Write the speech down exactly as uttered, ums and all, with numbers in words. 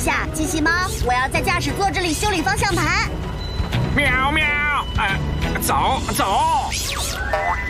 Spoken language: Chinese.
下，机器猫，我要在驾驶座这里修理方向盘。 喵喵，呃，走走。